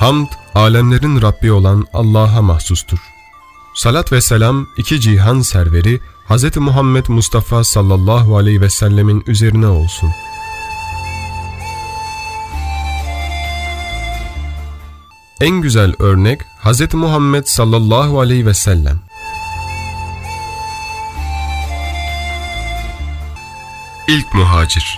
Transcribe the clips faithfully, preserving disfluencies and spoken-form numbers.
Hamd, alemlerin Rabbi olan Allah'a mahsustur. Salat ve selam, iki cihan serveri Hz. Muhammed Mustafa sallallahu aleyhi ve sellemin üzerine olsun. En güzel örnek Hz. Muhammed sallallahu aleyhi ve sellem. İlk muhacir.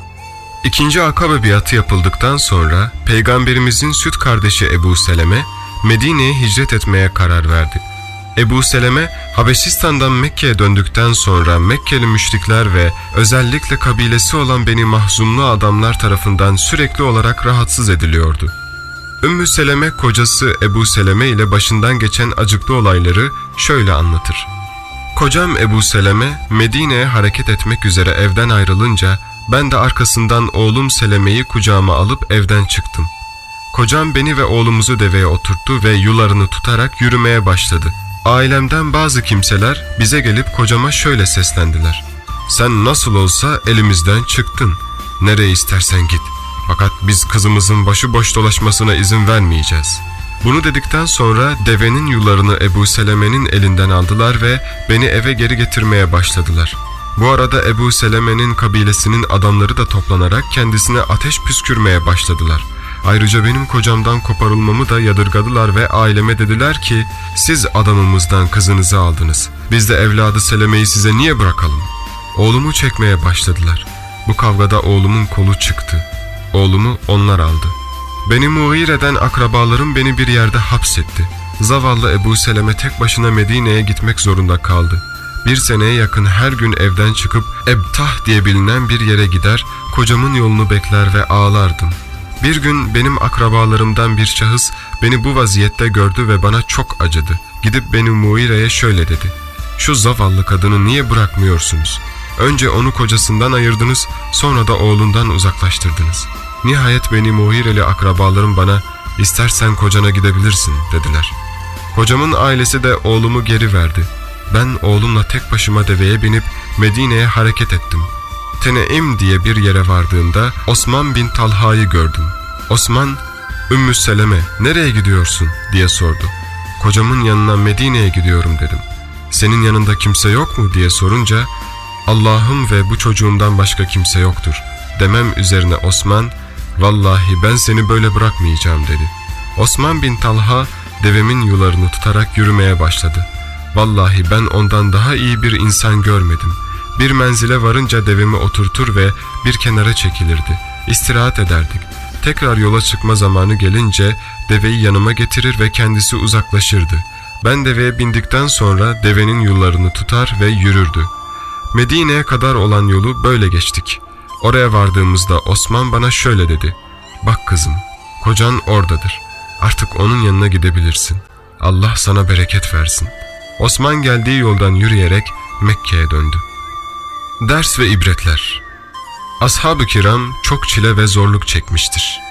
İkinci Akabe biatı yapıldıktan sonra Peygamberimizin süt kardeşi Ebu Seleme Medine'ye hicret etmeye karar verdi. Ebu Seleme Habeşistan'dan Mekke'ye döndükten sonra Mekkeli müşrikler ve özellikle kabilesi olan Beni Mahzumlu adamlar tarafından sürekli olarak rahatsız ediliyordu. Ümmü Seleme kocası Ebu Seleme ile başından geçen acıklı olayları şöyle anlatır. Kocam Ebu Seleme Medine'ye hareket etmek üzere evden ayrılınca ben de arkasından oğlum Seleme'yi kucağıma alıp evden çıktım. Kocam beni ve oğlumuzu deveye oturttu ve yularını tutarak yürümeye başladı. Ailemden bazı kimseler bize gelip kocama şöyle seslendiler. Sen nasıl olsa elimizden çıktın. Nereye istersen git. Fakat biz kızımızın başıboş dolaşmasına izin vermeyeceğiz. Bunu dedikten sonra devenin yularını Ebu Seleme'nin elinden aldılar ve beni eve geri getirmeye başladılar. Bu arada Ebu Seleme'nin kabilesinin adamları da toplanarak kendisine ateş püskürmeye başladılar. Ayrıca benim kocamdan koparılmamı da yadırgadılar ve aileme dediler ki siz adamımızdan kızınızı aldınız. Biz de evladı Seleme'yi size niye bırakalım? Oğlumu çekmeye başladılar. Bu kavgada oğlumun kolu çıktı. Oğlumu onlar aldı. Beni muhir eden akrabalarım beni bir yerde hapsetti. Zavallı Ebu Seleme tek başına Medine'ye gitmek zorunda kaldı. Bir seneye yakın her gün evden çıkıp Ebtah diye bilinen bir yere gider, kocamın yolunu bekler ve ağlardım. Bir gün benim akrabalarımdan bir şahıs beni bu vaziyette gördü ve bana çok acıdı. Gidip Beni Muire'ye şöyle dedi. Şu zavallı kadını niye bırakmıyorsunuz? Önce onu kocasından ayırdınız, sonra da oğlundan uzaklaştırdınız. Nihayet Beni Muireli akrabalarım bana istersen kocana gidebilirsin dediler. Kocamın ailesi de oğlumu geri verdi. Ben oğlumla tek başıma deveye binip Medine'ye hareket ettim. Teneim diye bir yere vardığımda Osman bin Talha'yı gördüm. Osman, Ümmü Seleme nereye gidiyorsun diye sordu. Kocamın yanına Medine'ye gidiyorum dedim. Senin yanında kimse yok mu diye sorunca Allah'ım ve bu çocuğumdan başka kimse yoktur demem üzerine Osman, vallahi ben seni böyle bırakmayacağım dedi. Osman bin Talha devemin yularını tutarak yürümeye başladı. Vallahi ben ondan daha iyi bir insan görmedim. Bir menzile varınca devemi oturtur ve bir kenara çekilirdi. İstirahat ederdik. Tekrar yola çıkma zamanı gelince deveyi yanıma getirir ve kendisi uzaklaşırdı. Ben deveye bindikten sonra devenin yollarını tutar ve yürürdü. Medine'ye kadar olan yolu böyle geçtik. Oraya vardığımızda Osman bana şöyle dedi. Bak kızım, kocan oradadır. Artık onun yanına gidebilirsin. Allah sana bereket versin. Osman geldiği yoldan yürüyerek Mekke'ye döndü. Ders ve ibretler. Ashab-ı kiram çok çile ve zorluk çekmiştir.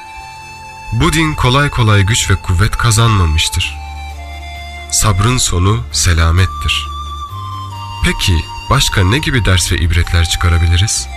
Bu din kolay kolay güç ve kuvvet kazanmamıştır. Sabrın sonu selamettir. Peki başka ne gibi ders ve ibretler çıkarabiliriz?